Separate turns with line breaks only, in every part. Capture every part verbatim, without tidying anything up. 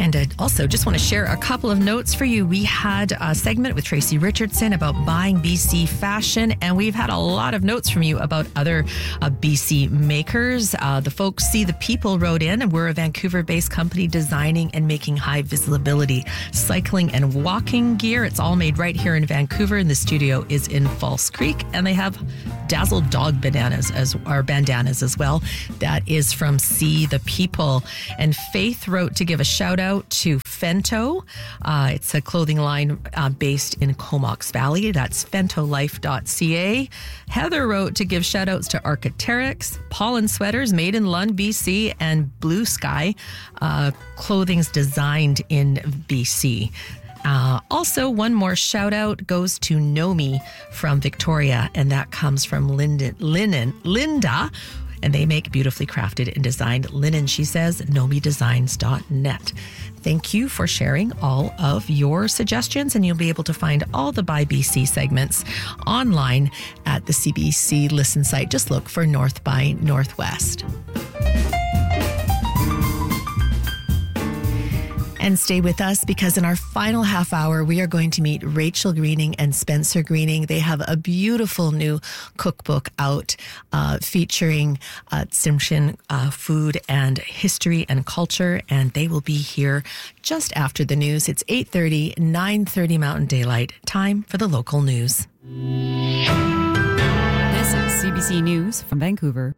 And I also just want to share a couple of notes for you. We had a segment with Tracy Richardson about buying B C fashion, and we've had a lot of notes from you about other uh, B C makers. Uh, the folks See the People wrote in, and we're a Vancouver-based company designing and making high visibility cycling and walking gear. It's all made right here in Vancouver, and the studio is in False Creek, and they have dazzled dog bananas as or bandanas as well. That is from See the People. And Faith wrote to give a shout out to Fento. Uh, it's a clothing line uh, based in Comox Valley. That's fento life dot c a. Heather wrote to give shout outs to Archaeopteryx, Pollen Sweaters made in Lund, B C, and Blue Sky uh, clothing's designed in B C. Uh, also, one more shout out goes to Nomi from Victoria, and that comes from Linden, Linen, Linda, and they make beautifully crafted and designed linen, she says, nomi designs dot net. Thank you for sharing all of your suggestions, and you'll be able to find all the By B C segments online at the C B C Listen site. Just look for North by Northwest. And stay with us, because in our final half hour, we are going to meet Rachel Greening and Spencer Greening. They have a beautiful new cookbook out uh, featuring uh, Tsimshian uh, food and history and culture, and they will be here just after the news. It's eight thirty, nine thirty Mountain Daylight. Time for the local news.
This is C B C News from Vancouver.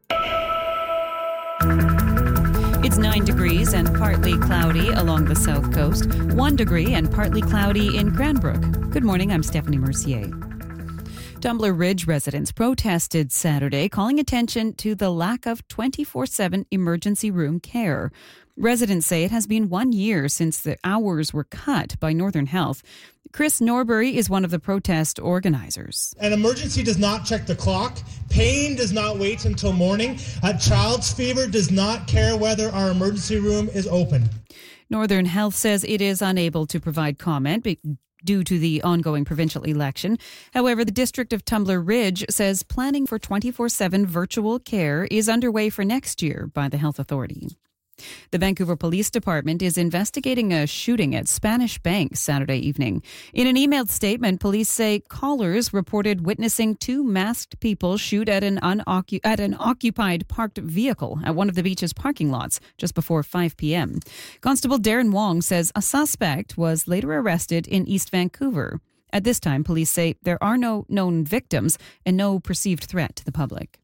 It's nine degrees and partly cloudy along the south coast, one degree and partly cloudy in Cranbrook. Good morning, I'm Stephanie Mercier. Tumbler Ridge residents protested Saturday, calling attention to the lack of twenty-four seven emergency room care. Residents say it has been one year since the hours were cut by Northern Health. Chris Norbury is one of the protest organizers.
An emergency does not check the clock. Pain does not wait until morning. A child's fever does not care whether our emergency room is open.
Northern Health says it is unable to provide comment due to the ongoing provincial election. However, the District of Tumbler Ridge says planning for twenty-four seven virtual care is underway for next year by the health authority. The Vancouver Police Department is investigating a shooting at Spanish Bank Saturday evening. In an emailed statement, police say callers reported witnessing two masked people shoot at an, unoccu- at an occupied parked vehicle at one of the beach's parking lots just before five p.m. Constable Darren Wong says a suspect was later arrested in East Vancouver. At this time, police say there are no known victims and no perceived threat to the public.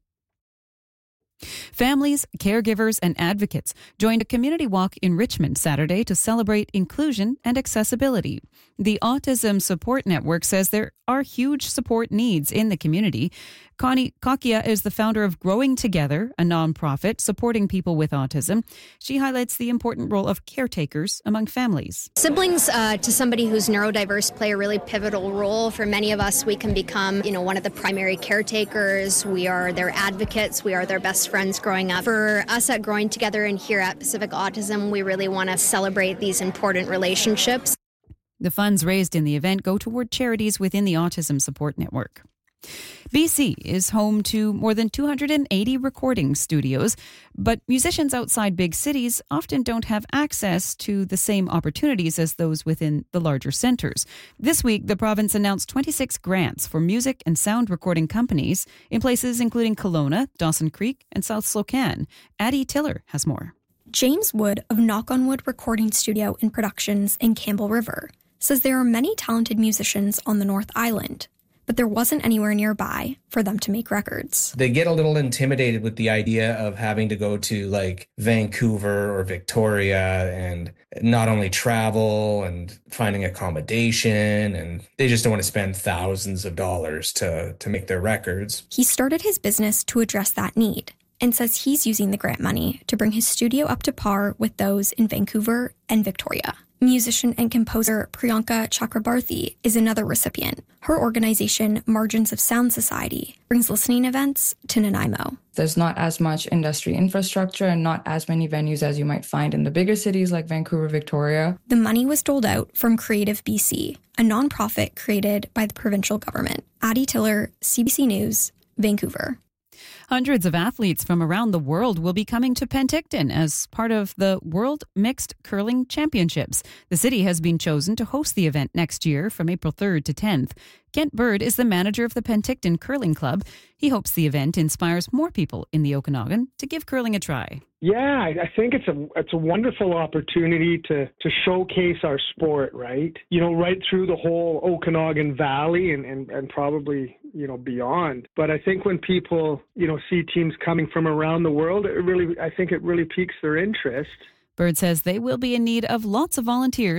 Families, caregivers, and advocates joined a community walk in Richmond Saturday to celebrate inclusion and accessibility. The Autism Support Network says there are huge support needs in the community. Connie Kakia is the founder of Growing Together, a nonprofit supporting people with autism. She highlights the important role of caretakers among families.
Siblings uh, to somebody who's neurodiverse play a really pivotal role. For many of us, we can become, you know, one of the primary caretakers. We are their advocates. We are their best friends growing up. For us at Growing Together and here at Pacific Autism, we really want to celebrate these important relationships.
The funds raised in the event go toward charities within the Autism Support Network. B C is home to more than two hundred eighty recording studios, but musicians outside big cities often don't have access to the same opportunities as those within the larger centres. This week, the province announced twenty-six grants for music and sound recording companies in places including Kelowna, Dawson Creek, and South Slocan. Addie Tiller has more.
James Wood of Knock on Wood Recording Studio and Productions in Campbell River says there are many talented musicians on the North Island, but there wasn't anywhere nearby for them to make records.
They get a little intimidated with the idea of having to go to like Vancouver or Victoria and not only travel and finding accommodation, and they just don't want to spend thousands of dollars to, to make their records.
He started his business to address that need and says he's using the grant money to bring his studio up to par with those in Vancouver and Victoria. Musician and composer Priyanka Chakrabarthi is another recipient. Her organization, Margins of Sound Society, brings listening events to Nanaimo.
There's not as much industry infrastructure and not as many venues as you might find in the bigger cities like Vancouver, Victoria.
The money was doled out from Creative B C, a nonprofit created by the provincial government. Addie Tiller, C B C News, Vancouver.
Hundreds of athletes from around the world will be coming to Penticton as part of the World Mixed Curling Championships. The city has been chosen to host the event next year from April third to tenth. Kent Bird is the manager of the Penticton Curling Club. He hopes the event inspires more people in the Okanagan to give curling a try.
Yeah, I think it's a it's a wonderful opportunity to, to showcase our sport, right? You know, right through the whole Okanagan Valley and, and, and probably, you know, beyond. But I think when people, you know, see teams coming from around the world, it really, I think it really piques their interest.
Bird says they will be in need of lots of volunteers